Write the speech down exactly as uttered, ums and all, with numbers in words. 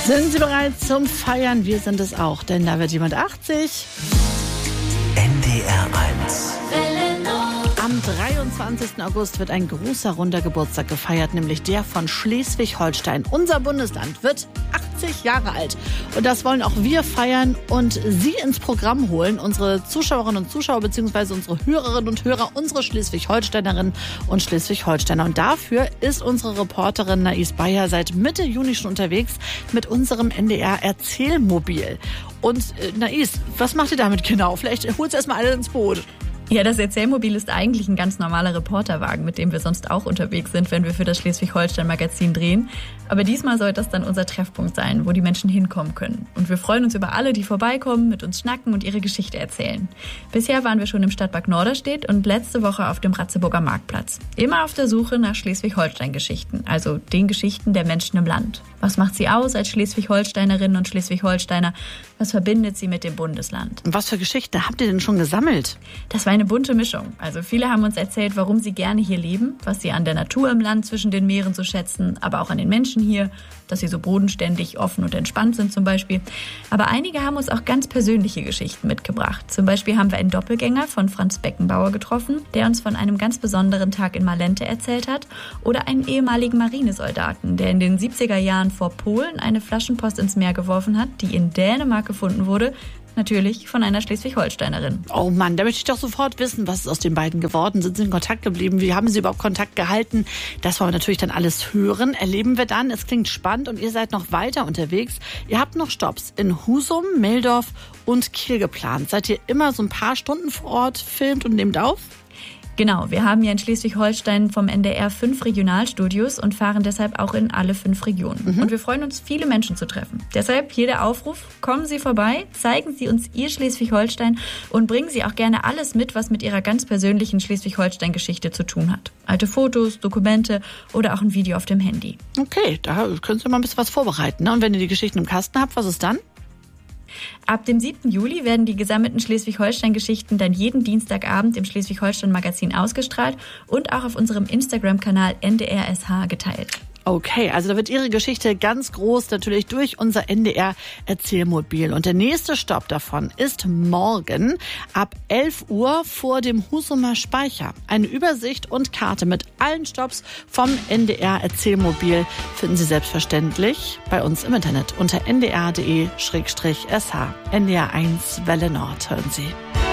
Sind Sie bereit zum Feiern? Wir sind es auch, denn da wird jemand achtzig. N D R eins. Am dreiundzwanzigsten August wird ein großer runder Geburtstag gefeiert, nämlich der von Schleswig-Holstein. Unser Bundesland wird achtzig Jahre alt. Und das wollen auch wir feiern und Sie ins Programm holen. Unsere Zuschauerinnen und Zuschauer bzw. unsere Hörerinnen und Hörer, unsere Schleswig-Holsteinerinnen und Schleswig-Holsteiner. Und dafür ist unsere Reporterin Nais Bayer seit Mitte Juni schon unterwegs mit unserem N D R-Erzählmobil. Und äh, Nais, was macht ihr damit genau? Vielleicht holt ihr erstmal alle ins Boot. Ja, das Erzählmobil ist eigentlich ein ganz normaler Reporterwagen, mit dem wir sonst auch unterwegs sind, wenn wir für das Schleswig-Holstein-Magazin drehen. Aber diesmal soll das dann unser Treffpunkt sein, wo die Menschen hinkommen können. Und wir freuen uns über alle, die vorbeikommen, mit uns schnacken und ihre Geschichte erzählen. Bisher waren wir schon im Stadtpark Norderstedt und letzte Woche auf dem Ratzeburger Marktplatz. Immer auf der Suche nach Schleswig-Holstein-Geschichten, also den Geschichten der Menschen im Land. Was macht sie aus als Schleswig-Holsteinerinnen und Schleswig-Holsteiner? Was verbindet sie mit dem Bundesland? Und was für Geschichten habt ihr denn schon gesammelt? Das war eine bunte Mischung. Also viele haben uns erzählt, warum sie gerne hier leben, was sie an der Natur im Land zwischen den Meeren so schätzen, aber auch an den Menschen hier, dass sie so bodenständig, offen und entspannt sind zum Beispiel. Aber einige haben uns auch ganz persönliche Geschichten mitgebracht. Zum Beispiel haben wir einen Doppelgänger von Franz Beckenbauer getroffen, der uns von einem ganz besonderen Tag in Malente erzählt hat, oder einen ehemaligen Marinesoldaten, der in den siebziger Jahren vor Polen eine Flaschenpost ins Meer geworfen hat, die in Dänemark gefunden wurde, natürlich von einer Schleswig-Holsteinerin. Oh Mann, da möchte ich doch sofort wissen, was ist aus den beiden geworden? Sind sie in Kontakt geblieben? Wie haben sie überhaupt Kontakt gehalten? Das wollen wir natürlich dann alles hören. Erleben wir dann. Es klingt spannend und ihr seid noch weiter unterwegs. Ihr habt noch Stopps in Husum, Meldorf und Kiel geplant. Seid ihr immer so ein paar Stunden vor Ort, filmt und nehmt auf? Genau, wir haben ja in Schleswig-Holstein vom N D R fünf Regionalstudios und fahren deshalb auch in alle fünf Regionen. Mhm. Und wir freuen uns, viele Menschen zu treffen. Deshalb hier der Aufruf, kommen Sie vorbei, zeigen Sie uns Ihr Schleswig-Holstein und bringen Sie auch gerne alles mit, was mit Ihrer ganz persönlichen Schleswig-Holstein-Geschichte zu tun hat. Alte Fotos, Dokumente oder auch ein Video auf dem Handy. Okay, da können Sie mal ein bisschen was vorbereiten. Ne? Und wenn ihr die Geschichten im Kasten habt, was ist dann? Ab dem siebten Juli werden die gesammelten Schleswig-Holstein-Geschichten dann jeden Dienstagabend im Schleswig-Holstein-Magazin ausgestrahlt und auch auf unserem Instagram-Kanal N D R S H geteilt. Okay, also da wird Ihre Geschichte ganz groß natürlich durch unser N D R-Erzählmobil. Und der nächste Stopp davon ist morgen ab elf Uhr vor dem Husumer Speicher. Eine Übersicht und Karte mit allen Stopps vom N D R-Erzählmobil finden Sie selbstverständlich bei uns im Internet unter n d r punkt d e slash s h. N D R eins Welle Nord hören Sie.